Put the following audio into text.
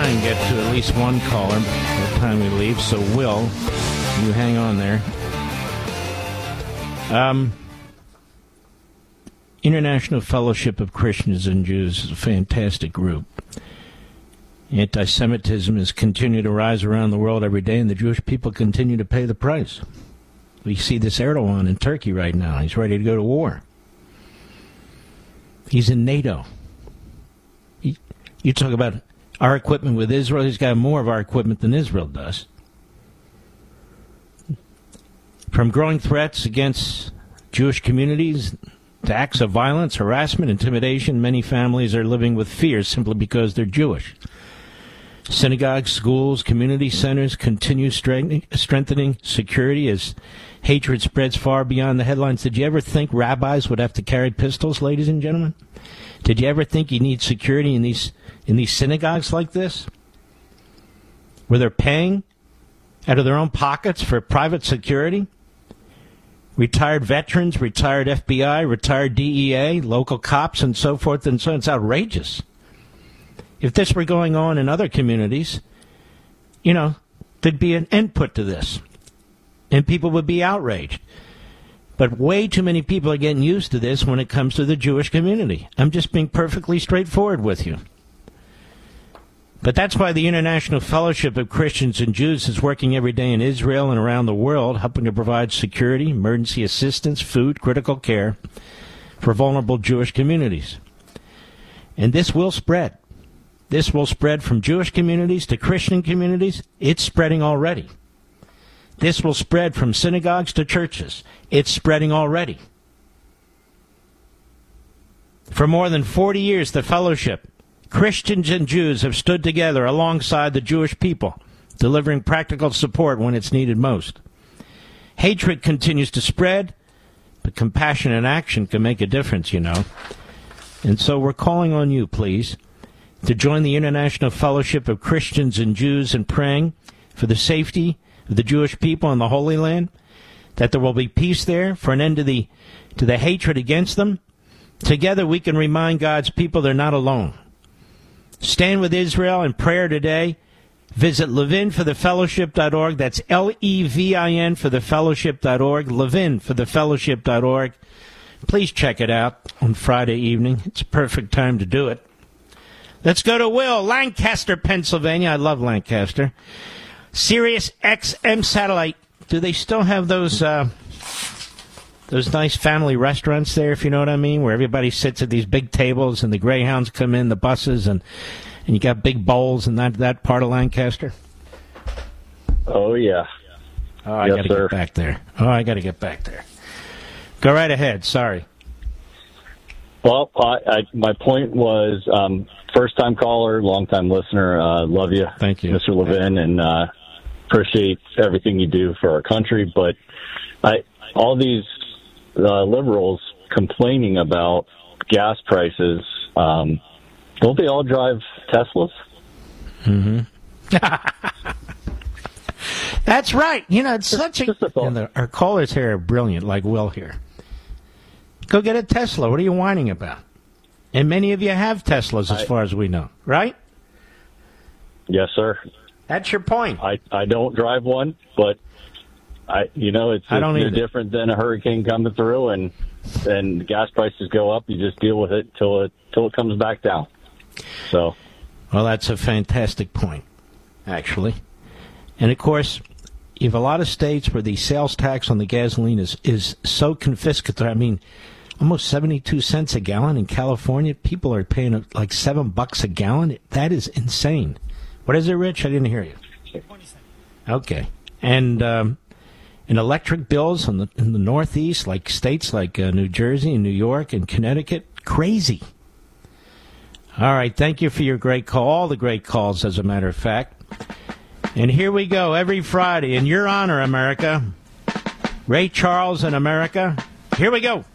try and get to at least one caller by the time we leave. So, Will, you hang on there. International Fellowship of Christians and Jews is a fantastic group. Anti-Semitism has continued to rise around the world every day, and the Jewish people continue to pay the price. We see this Erdogan in Turkey right now. He's ready to go to war. He's in NATO. You talk about our equipment with Israel. He's got more of our equipment than Israel does. From growing threats against Jewish communities to acts of violence, harassment, intimidation, many families are living with fear simply because they're Jewish. Synagogues, schools, community centers continue strengthening security as hatred spreads far beyond the headlines. Did you ever think rabbis would have to carry pistols, ladies and gentlemen? Did you ever think you need security in these synagogues like this, where they're paying out of their own pockets for private security? Retired veterans, retired FBI, retired DEA, local cops, and so forth and so on. It's outrageous. If this were going on in other communities, there'd be an input to this, and people would be outraged. But way too many people are getting used to this when it comes to the Jewish community. I'm just being perfectly straightforward with you. But that's why the International Fellowship of Christians and Jews is working every day in Israel and around the world, helping to provide security, emergency assistance, food, critical care for vulnerable Jewish communities. And this will spread. This will spread from Jewish communities to Christian communities. It's spreading already. This will spread from synagogues to churches. It's spreading already. For more than 40 years, the fellowship, Christians and Jews, have stood together alongside the Jewish people, delivering practical support when it's needed most. Hatred continues to spread, but compassion and action can make a difference, And so we're calling on you, please, to join the International Fellowship of Christians and Jews in praying for the safety of the Jewish people in the Holy Land, that there will be peace there, for an end to the hatred against them. Together we can remind God's people they're not alone. Stand with Israel in prayer today. Visit levinforthefellowship.org. That's Levin for thefellowship.org. levinforthefellowship.org. Please check it out on Friday evening. It's a perfect time to do it. Let's go to Will, Lancaster, Pennsylvania. I love Lancaster. Sirius XM satellite. Do they still have those nice family restaurants there, if you know what I mean, where everybody sits at these big tables and the Greyhounds come in, the buses, and you got big bowls and that part of Lancaster? Oh, yeah. Oh, I got to get back there. Go right ahead. Sorry. Well, my point was, first-time caller, long-time listener. Love you. Thank you, Mr. Levin, and appreciate everything you do for our country. But all these liberals complaining about gas prices, don't they all drive Teslas? Mm-hmm. That's right. It's such a... our callers here are brilliant, like Will here. Go get a Tesla. What are you whining about? And many of you have Teslas, as far as we know, right? Yes, sir. That's your point. I don't drive one, but it's no different than a hurricane coming through, and gas prices go up. You just deal with it till it comes back down. So, well, that's a fantastic point, actually. And of course, you have a lot of states where the sales tax on the gasoline is so confiscatory. I mean, almost 72 cents a gallon in California. People are paying like $7 a gallon. That is insane. What is it, Rich? I didn't hear you. 20 cents. Okay. And electric bills in the Northeast, like states like New Jersey and New York and Connecticut, crazy. All right. Thank you for your great call. All the great calls, as a matter of fact. And here we go every Friday. In your honor, America. Ray Charles in America. Here we go.